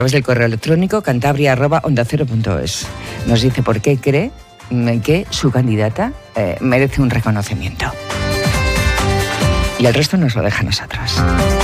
través del correo electrónico cantabria@ondacero.es. Nos dice por qué cree que su candidata merece un reconocimiento. Y el resto nos lo deja a nosotros.